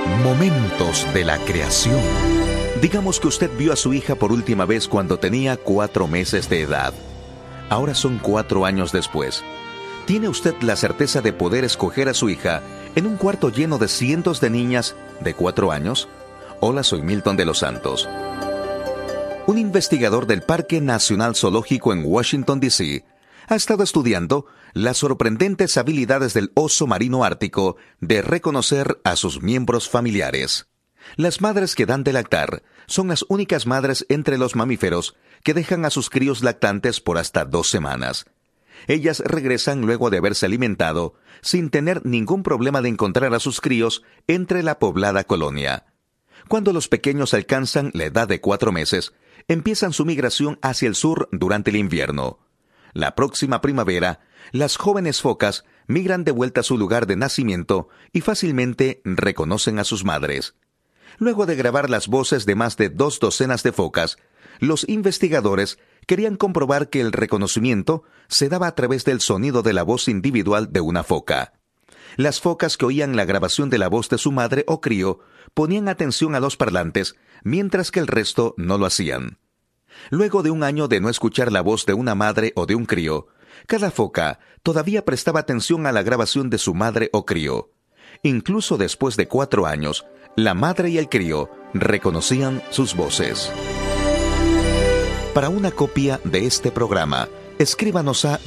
Momentos de la creación. Digamos que usted vio a su hija por última vez cuando tenía 4 meses de edad. Ahora son 4 años después. ¿Tiene usted la certeza de poder escoger a su hija en un cuarto lleno de cientos de niñas de 4 años? Hola, soy Milton de los Santos. Un investigador del Parque Nacional Zoológico en Washington, D.C., ha estado estudiando las sorprendentes habilidades del oso marino ártico de reconocer a sus miembros familiares. Las madres que dan de lactar son las únicas madres entre los mamíferos que dejan a sus críos lactantes por hasta 2 semanas. Ellas regresan luego de haberse alimentado sin tener ningún problema de encontrar a sus críos entre la poblada colonia. Cuando los pequeños alcanzan la edad de 4 meses, empiezan su migración hacia el sur durante el invierno. La próxima primavera, las jóvenes focas migran de vuelta a su lugar de nacimiento y fácilmente reconocen a sus madres. Luego de grabar las voces de más de 2 docenas de focas, los investigadores querían comprobar que el reconocimiento se daba a través del sonido de la voz individual de una foca. Las focas que oían la grabación de la voz de su madre o crío ponían atención a los parlantes, mientras que el resto no lo hacían. Luego de 1 año de no escuchar la voz de una madre o de un crío, cada foca todavía prestaba atención a la grabación de su madre o crío. Incluso después de 4 años, la madre y el crío reconocían sus voces. Para una copia de este programa, escríbanos a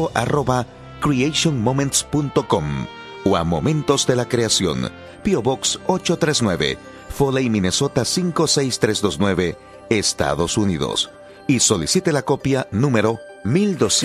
info@creationmoments.com o a Momentos de la Creación, P.O. Box 839, Foley, Minnesota 56329, Estados Unidos. Y solicite la copia número 1200.